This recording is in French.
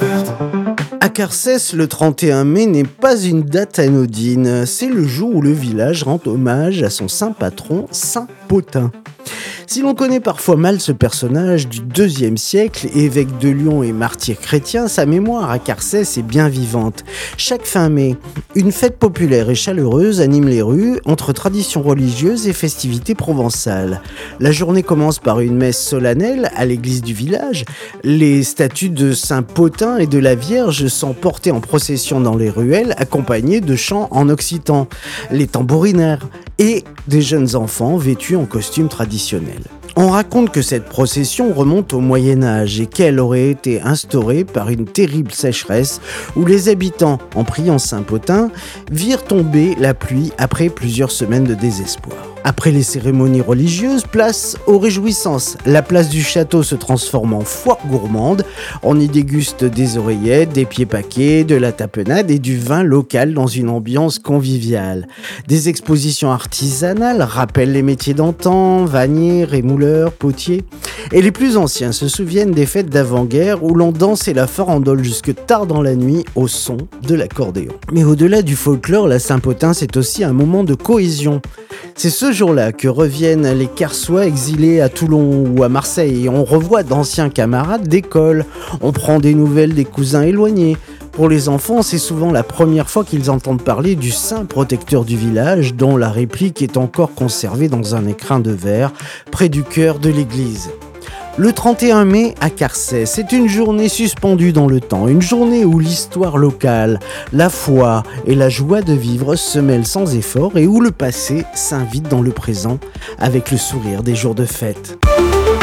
À Carcès, le 31 mai n'est pas une date anodine. C'est le jour où le village rend hommage à son saint patron, Saint Pothin. Si l'on connaît parfois mal ce personnage du IIe siècle, évêque de Lyon et martyr chrétien, sa mémoire à Carcès est bien vivante. Chaque fin mai, une fête populaire et chaleureuse anime les rues entre traditions religieuses et festivités provençales. La journée commence par une messe solennelle à l'église du village. Les statues de Saint Pothin et de la Vierge sont portées en procession dans les ruelles, accompagnées de chants en occitan, les tambourinaires et des jeunes enfants vêtus en costumes traditionnels. On raconte que cette procession remonte au Moyen-Âge et qu'elle aurait été instaurée par une terrible sécheresse où les habitants, en priant Saint Pothin, virent tomber la pluie après plusieurs semaines de désespoir. Après les cérémonies religieuses, place aux réjouissances. La place du château se transforme en foire gourmande. On y déguste des oreillettes, des pieds paquets, de la tapenade et du vin local dans une ambiance conviviale. Des expositions artisanales rappellent les métiers d'antan, vanniers, rémouleurs, potiers. Et les plus anciens se souviennent des fêtes d'avant-guerre où l'on dansait la farandole jusque tard dans la nuit au son de l'accordéon. Mais au-delà du folklore, la Saint-Pothin, c'est aussi un moment de cohésion. C'est ce jour-là que reviennent les Carsois exilés à Toulon ou à Marseille et on revoit d'anciens camarades d'école. On prend des nouvelles des cousins éloignés. Pour les enfants, c'est souvent la première fois qu'ils entendent parler du saint protecteur du village dont la réplique est encore conservée dans un écrin de verre près du chœur de l'église. Le 31 mai à Carcès, c'est une journée suspendue dans le temps, une journée où l'histoire locale, la foi et la joie de vivre se mêlent sans effort et où le passé s'invite dans le présent avec le sourire des jours de fête.